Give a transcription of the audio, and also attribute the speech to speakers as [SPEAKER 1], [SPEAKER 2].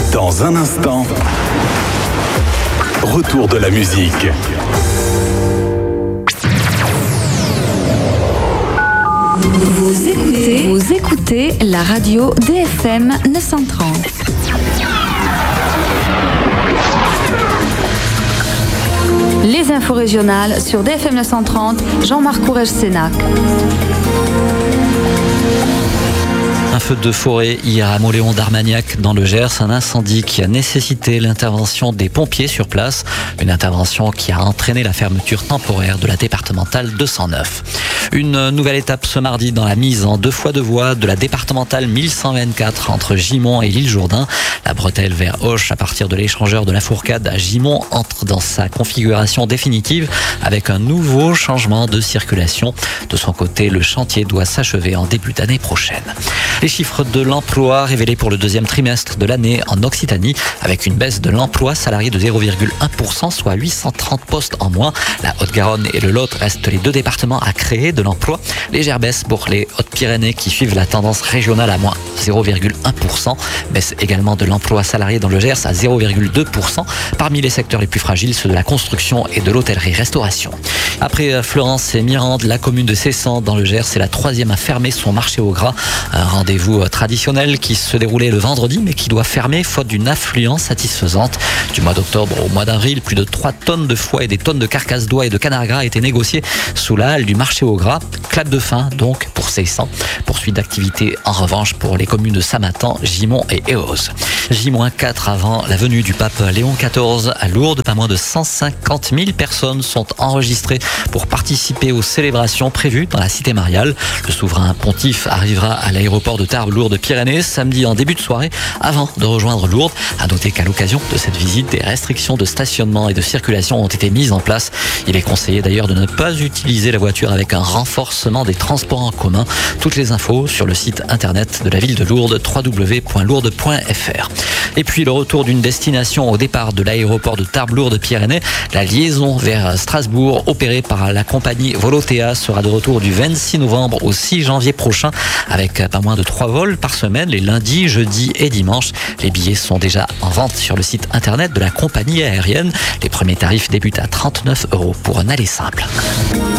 [SPEAKER 1] Dans un instant, retour de la musique.
[SPEAKER 2] Vous écoutez la radio DFM 930. Les infos régionales sur DFM 930, Jean-Marc Courrèges-Sénac.
[SPEAKER 3] Un feu de forêt hier à Mauléon d'Armagnac dans le Gers, un incendie qui a nécessité l'intervention des pompiers sur place, une intervention qui a entraîné la fermeture temporaire de la départementale 209. Une nouvelle étape ce mardi dans la mise en 2x2 voies de la départementale 1124 entre Gimont et l'Île-Jourdain. La bretelle vers Auch à partir de l'échangeur de la Fourcade à Gimont entre dans sa configuration définitive avec un nouveau changement de circulation. De son côté, le chantier doit s'achever en début d'année prochaine. Les chiffres de l'emploi révélés pour le deuxième trimestre de l'année en Occitanie avec une baisse de l'emploi salarié de 0,1%, soit 830 postes en moins. La Haute-Garonne et le Lot restent les deux départements à créer de l'emploi. Légère baisse pour les Hautes-Pyrénées qui suivent la tendance régionale à moins 0,1%. Baisse également de l'emploi salarié dans le Gers à 0,2%. Parmi les secteurs les plus fragiles, ceux de la construction et de l'hôtellerie-restauration. Après Florence et Mirande, la commune de Cessan dans le Gers est la troisième à fermer son marché au gras. Un rendez-vous traditionnel qui se déroulait le vendredi mais qui doit fermer faute d'une affluence satisfaisante. Du mois d'octobre au mois d'avril, plus de 3 tonnes de foie et des tonnes de carcasses d'oie et de canard gras étaient négociées sous la halle du marché au gras. Clap de fin donc pour Cessan. Poursuite d'activité en revanche pour les communes de Samatan, Gimont et Eauze. J-4 avant la venue du pape Léon XIV à Lourdes, pas moins de 150 000 personnes sont enregistrées pour participer aux célébrations prévues dans la cité mariale. Le souverain pontife arrivera à l'aéroport de Tarbes-Lourdes-Pyrénées samedi en début de soirée avant de rejoindre Lourdes. À noter qu'à l'occasion de cette visite, des restrictions de stationnement et de circulation ont été mises en place. Il est conseillé d'ailleurs de ne pas utiliser la voiture avec un renforcement des transports en commun. Toutes les infos sur le site internet de la ville de Lourdes, www.lourdes.fr. Et puis le retour d'une destination au départ de l'aéroport de Tarbes-Lourdes-Pyrénées. La liaison vers Strasbourg opérée par la compagnie Volotea sera de retour du 26 novembre au 6 janvier prochain avec pas moins de 3 vols par semaine les lundis, jeudis et dimanches. Les billets sont déjà en vente sur le site internet de la compagnie aérienne. Les premiers tarifs débutent à 39 € pour un aller simple.